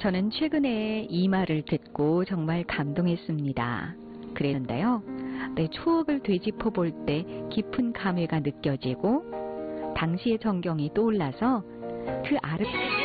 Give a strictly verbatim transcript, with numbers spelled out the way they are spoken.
저는 최근에 이 말을 듣고 정말 감동했습니다. 그랬는데요. 내 추억을 되짚어 볼 때 깊은 감회가 느껴지고 당시의 전경이 떠올라서 그 아름